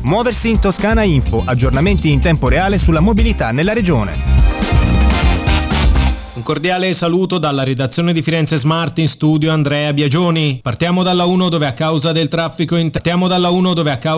Muoversi in Toscana Info, aggiornamenti in tempo reale sulla mobilità nella regione. Un cordiale saluto dalla redazione di Firenze Smart, in studio Andrea Biagioni. Partiamo dalla 1 dove a causa del traffico